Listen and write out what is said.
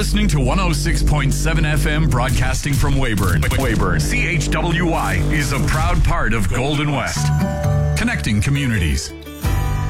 listening to 106.7 FM broadcasting from Weyburn. CHWY is a proud part of Golden West, connecting communities.